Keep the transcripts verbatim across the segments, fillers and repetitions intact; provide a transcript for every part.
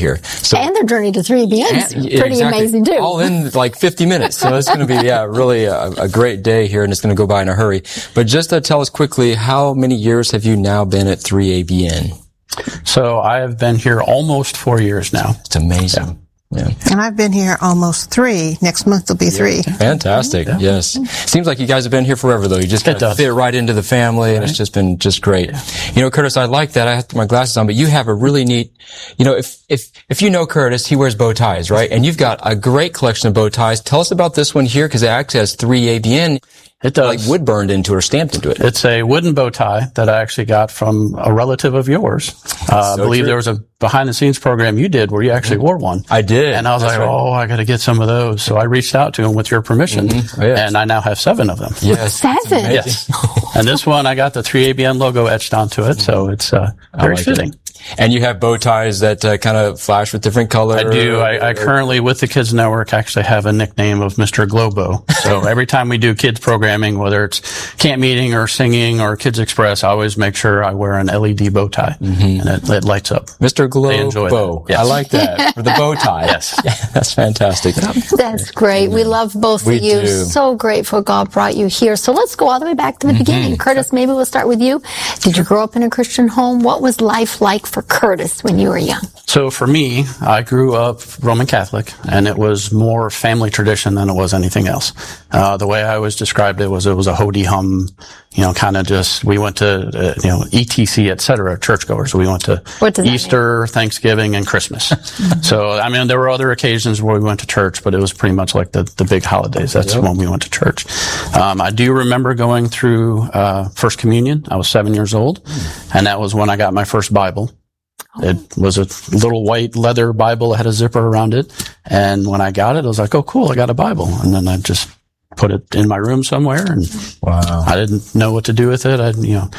here. So, and their journey to three A B N is pretty exactly. amazing too. All in like fifty minutes. So it's going to be, yeah, really a, a great day here, and it's going to go by in a hurry. But just to tell us quickly, how many years have you now been at three A B N? So I have been here almost four years now. It's amazing. Yeah. Yeah. And I've been here almost three. Next month will be three. Yeah. Fantastic. Yeah. Yes. Seems like you guys have been here forever, though. You just kind of fit right into the family, right. And it's just been just great. Yeah. You know, Curtis, I like that. I have my glasses on, but you have a really neat, you know, if, if, if you know Curtis, he wears bow ties, right? And you've got a great collection of bow ties. Tell us about this one here, because it actually has three A B N. It does. Like wood burned into or stamped into it. It's a wooden bow tie that I actually got from a relative of yours. Uh, so I believe true. There was a behind the scenes program you did where you actually mm-hmm. wore one. I did. And I was That's like, right. oh, I got to get some of those. So I reached out to him with your permission. Mm-hmm. Oh, yes. And I now have seven of them. Yes. Seven? Yes. And this one, I got the three A B N logo etched onto it. So it's uh, very like fitting. It. And you have bow ties that uh, kind of flash with different colors. I do. I, I currently, with the Kids Network, actually have a nickname of Mister Globo. So every time we do kids programming, whether it's camp meeting or singing or Kids Express, I always make sure I wear an L E D bow tie, mm-hmm. and it, it lights up. Mister Globo. Yes. I like that. For the bow tie. Yes. Yeah, that's fantastic. That's great. We love both we of you. Do. So grateful God brought you here. So let's go all the way back to the mm-hmm. beginning. Curtis, maybe we'll start with you. Did you grow up in a Christian home? What was life like for Curtis when you were young? So for me, I grew up Roman Catholic, and it was more family tradition than it was anything else. Uh, the way I always described it was it was a ho-de-hum, you know, kind of just, we went to, uh, you know, E T C, et cetera, churchgoers. We went to Easter, Thanksgiving, and Christmas. So, I mean, there were other occasions where we went to church, but it was pretty much like the, the big holidays. That's yep. when we went to church. Um, I do remember going through, uh, First Communion. I was seven years old, and that was when I got my first Bible. It was a little white leather Bible that had a zipper around it. And when I got it, I was like, oh, cool, I got a Bible. And then I just put it in my room somewhere, and wow. I didn't know what to do with it. I, you know,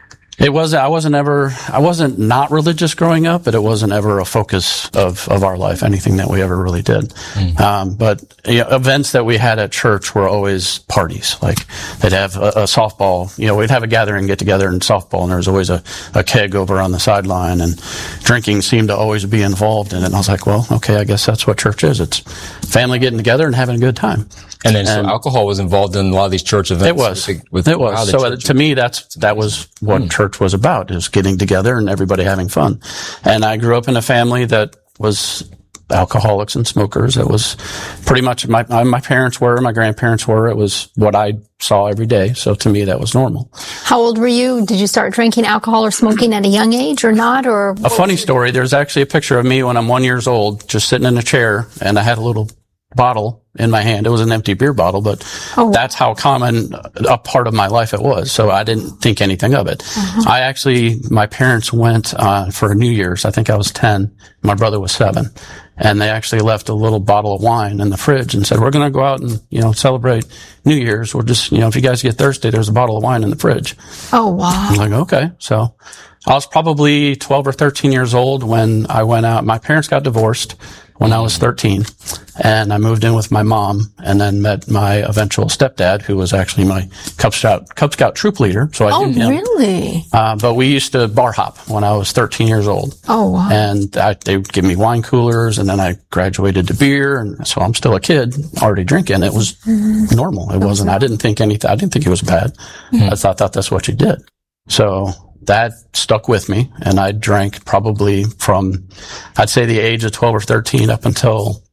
it was, I wasn't ever, I wasn't not religious growing up, but it wasn't ever a focus of, of our life, anything that we ever really did. Mm. Um, but you know, events that we had at church were always parties. Like they'd have a, a softball, you know, we'd have a gathering, get together in softball, and there was always a, a keg over on the sideline, and drinking seemed to always be involved in it. And I was like, well, okay, I guess that's what church is. It's family getting together and having a good time. And then, and so alcohol was involved in a lot of these church events. It was. With, with it was. So uh, to me, that's, that was what mm. church was about, is getting together and everybody having fun. And I grew up in a family that was alcoholics and smokers. It was pretty much my, my parents were, my grandparents were. It was what I saw every day. So to me, that was normal. How old were you? Did you start drinking alcohol or smoking at a young age or not? Or a funny story. There's actually a picture of me when I'm one years old, just sitting in a chair, and I had a little bottle in my hand. It was an empty beer bottle, but oh, wow. that's how common a part of my life it was. So I didn't think anything of it. Uh-huh. I actually, my parents went uh for New Year's. I think I was ten. My brother was seven. And they actually left a little bottle of wine in the fridge and said, we're going to go out and, you know, celebrate New Year's. We're just, you know, if you guys get thirsty, there's a bottle of wine in the fridge. Oh, wow. I'm like, okay. So I was probably twelve or thirteen years old when I went out. My parents got divorced when I was thirteen, and I moved in with my mom, and then met my eventual stepdad, who was actually my Cub Scout, Cub Scout troop leader. So I oh, knew him. really? Uh, but we used to bar hop when I was thirteen years old. Oh, wow. And I, they would give me wine coolers, and then I graduated to beer, and so I'm still a kid already drinking. It was mm-hmm. normal. It wasn't, I didn't think anything, I didn't think it was bad. Mm-hmm. I thought that that's what you did. So that stuck with me, and I drank probably from, I'd say the age of twelve or thirteen up until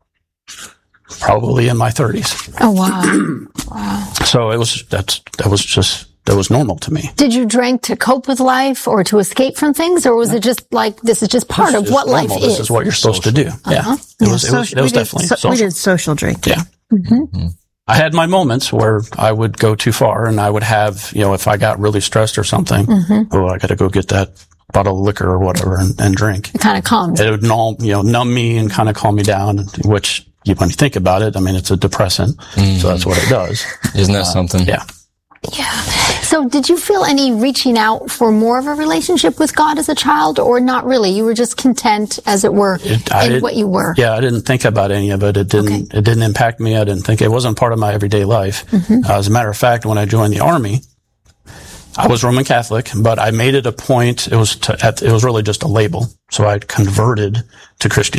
probably in my thirties. Oh, wow. Wow. So it was, that's, that was just, that was normal to me. Did you drink to cope with life or to escape from things, or was no. it just like, this is just part of what normal. life this is? This is what you're supposed to do. Uh-huh. Yeah. It yeah, was, it was, it was definitely so, social. We did social drinking. Yeah. Mm-hmm. Mm-hmm. I had my moments where I would go too far, and I would have, you know, if I got really stressed or something, mm-hmm. oh, I got to go get that bottle of liquor or whatever and, and drink. It kind of calms. It would, numb, you know, numb me and kind of calm me down, which, when you think about it, I mean, it's a depressant, mm-hmm. so that's what it does. Isn't that uh, something? Yeah. Yeah. So did you feel any reaching out for more of a relationship with God as a child, or not really? You were just content, as it were, it, I, in it, what you were? Yeah, I didn't think about any of it. It didn't, okay. it didn't impact me. I didn't think, it wasn't part of my everyday life. Mm-hmm. Uh, as a matter of fact, when I joined the Army, I was Roman Catholic, but I made it a point, it was, to, it was really just a label. So I converted to Christianity.